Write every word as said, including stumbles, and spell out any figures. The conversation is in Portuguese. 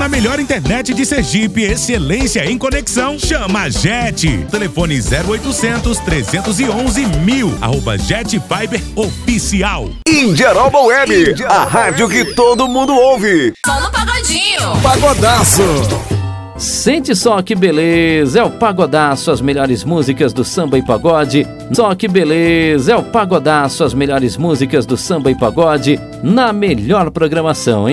na melhor internet de Sergipe, excelência em conexão. Chama a Jet. Telefone zero oitocentos, trezentos e onze, mil. Arroba Jet Fiber Oficial. Indiaroba Web, a rádio que todo mundo ouve. Só no Pagodinho. Pagodaço. Sente só que beleza, é o Pagodaço, as melhores músicas do samba e pagode. Só que beleza, é o Pagodaço, as melhores músicas do samba e pagode na melhor programação, hein?